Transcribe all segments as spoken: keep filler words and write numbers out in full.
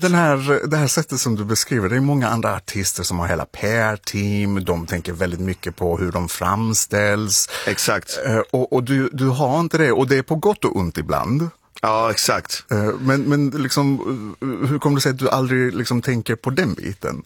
den här, det här sättet som du beskriver, det är många andra artister som har hela P R-team, de tänker väldigt mycket på hur de framställs. Exakt. Och, och du, du har inte det, och det är på gott och ont ibland. Ja, exakt. Men, men liksom, hur kommer det sig att du aldrig liksom tänker på den biten?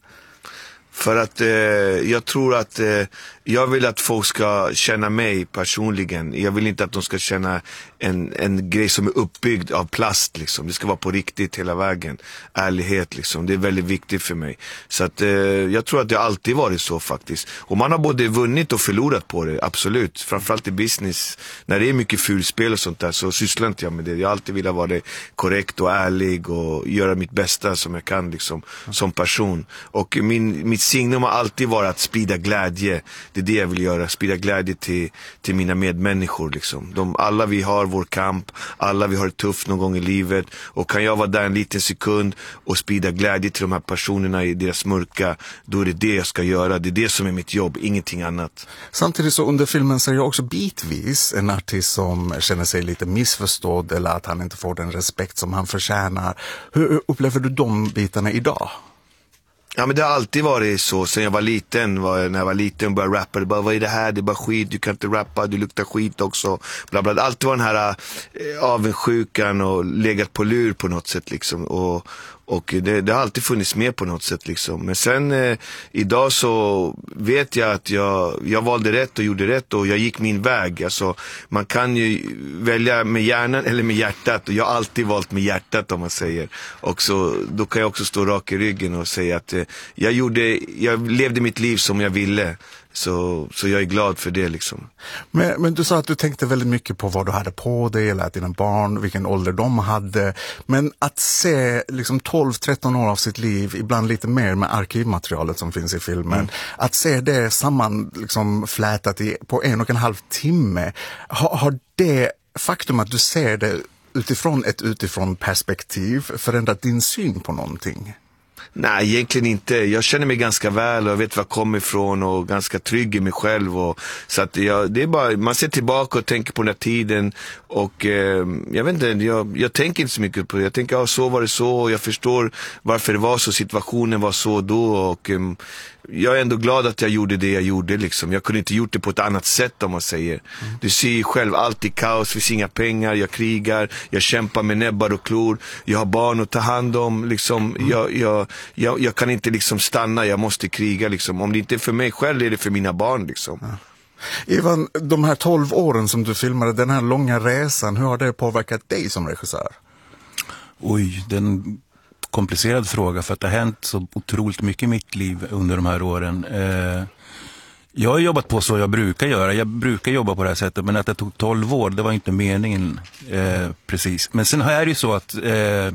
För att eh, jag tror att eh, jag vill att folk ska känna mig personligen. Jag vill inte att de ska känna en, en grej som är uppbyggd av plast liksom. Det ska vara på riktigt hela vägen. Ärlighet liksom, det är väldigt viktigt för mig. Så att eh, jag tror att det alltid varit så faktiskt. Och man har både vunnit och förlorat på det, absolut. Framförallt i business. När det är mycket fulspel och sånt där så sysslar inte jag med det. Jag alltid vill vara korrekt och ärlig och göra mitt bästa som jag kan liksom, som person. Och min, mitt signum har alltid varit att sprida glädje. Det är det jag vill göra, sprida glädje till, till mina medmänniskor liksom. De, alla vi har vår kamp, alla vi har det tufft någon gång i livet, och kan jag vara där en liten sekund och sprida glädje till de här personerna i deras mörka, då är det det jag ska göra. Det är det som är mitt jobb, ingenting annat. Samtidigt så under filmen ser jag också bitvis en artist som känner sig lite missförstådd eller att han inte får den respekt som han förtjänar. Hur upplever du de bitarna idag? Ja, men det har alltid varit så. Sen jag var liten, var, när jag var liten och började rappa, det bara, vad är det här? Det är bara skit, du kan inte rappa, du luktar skit också, bla bla. Alltid var den här äh, avundsjukan och legat på lur på något sätt liksom. Och, och det, det har alltid funnits med på något sätt liksom. Men sen eh, idag så vet jag att jag, jag valde rätt och gjorde rätt och jag gick min väg. Alltså, man kan ju välja med hjärnan eller med hjärtat, och jag har alltid valt med hjärtat om man säger. Och så, då kan jag också stå rak i ryggen och säga att eh, jag, gjorde, jag levde mitt liv som jag ville. Så, så jag är glad för det liksom. Men, men du sa att du tänkte väldigt mycket på vad du hade på dig eller att dina barn, vilken ålder de hade. Men att se liksom tolv tretton år av sitt liv, ibland lite mer med arkivmaterialet som finns i filmen. Mm. Att se det samman liksom flätat i, på en och en halv timme. Har, har det faktum att du ser det utifrån ett utifrån perspektiv förändrat din syn på någonting? Nej, egentligen inte. Jag känner mig ganska väl och jag vet var jag kommer ifrån och ganska trygg i mig själv. Och, så att jag, det är bara, man ser tillbaka och tänker på den här tiden och eh, jag vet inte, jag, jag tänker inte så mycket på det. Jag tänker, ja, så var det så, och jag förstår varför det var så, situationen var så då, och eh, jag är ändå glad att jag gjorde det jag gjorde liksom. Jag kunde inte gjort det på ett annat sätt om man säger. Mm. Du ser ju själv, allt i kaos, finns inga pengar, jag krigar, jag kämpar med näbbar och klor, jag har barn att ta hand om liksom. Mm. jag, jag, jag, jag kan inte liksom stanna, jag måste kriga liksom. Om det inte är för mig själv är det för mina barn liksom. Ja. Ivan, de här tolv åren som du filmade, den här långa resan, hur har det påverkat dig som regissör? Oj, den komplicerad fråga, för att det har hänt så otroligt mycket i mitt liv under de här åren. Eh, jag har jobbat på så jag brukar göra. Jag brukar jobba på det här sättet, men att det tog tolv år, det var inte meningen eh, precis. Men sen är det ju så att eh,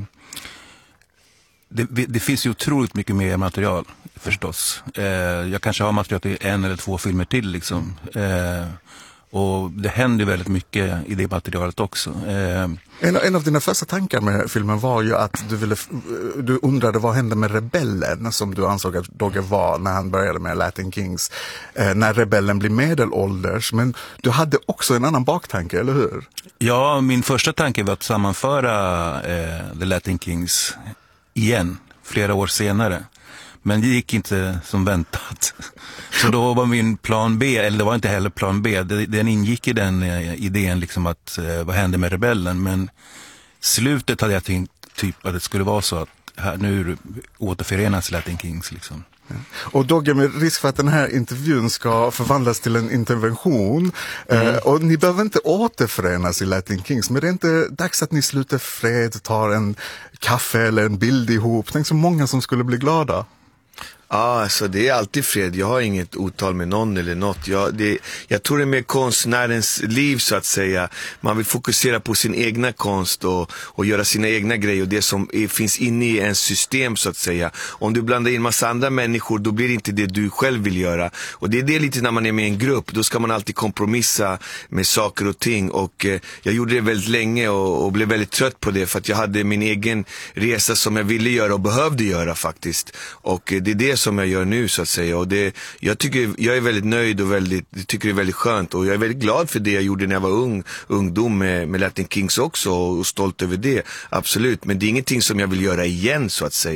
det, det finns ju otroligt mycket mer material förstås. Eh, jag kanske har material till en eller två filmer till liksom. Eh, Och det händer väldigt mycket i det materialet också. Eh, en, en av dina första tankar med filmen var ju att du, ville, du undrade vad hände med rebellen som du ansåg att Dogge var när han började med Latin Kings. Eh, när rebellen blir medelålders. Men du hade också en annan baktanke, eller hur? Ja, min första tanke var att sammanföra eh, The Latin Kings igen, flera år senare. Men det gick inte som väntat. Så då var min plan B, eller det var inte heller plan B, den ingick i den idén liksom att vad hände med rebellen. Men slutet hade jag tänkt typ att det skulle vara så att här, nu återförenas Latin Kings liksom. Ja. Och Dogge, med risk för att den här intervjun ska förvandlas till en intervention mm. eh, och ni behöver inte återförenas i Latin Kings, men det är inte dags att ni sluter fred, tar en kaffe eller en bild ihop? Tänk så många som skulle bli glada. Ja, alltså det är alltid fred. Jag har inget otal med någon eller något. Jag, det, jag tror det är mer konstnärens liv så att säga. Man vill fokusera på sin egna konst och, och göra sina egna grejer och det som är, finns inne i en system så att säga. Om du blandar in massa andra människor, då blir det inte det du själv vill göra. Och det är det lite när man är med i en grupp. Då ska man alltid kompromissa med saker och ting. Och eh, jag gjorde det väldigt länge och, och blev väldigt trött på det för att jag hade min egen resa som jag ville göra och behövde göra faktiskt. Och eh, det är det som jag gör nu så att säga, och det, jag tycker jag är väldigt nöjd och väldigt, tycker det är väldigt skönt, och jag är väldigt glad för det jag gjorde när jag var ung, ungdom med, med Latin Kings också, och stolt över det, absolut, men det är ingenting som jag vill göra igen så att säga.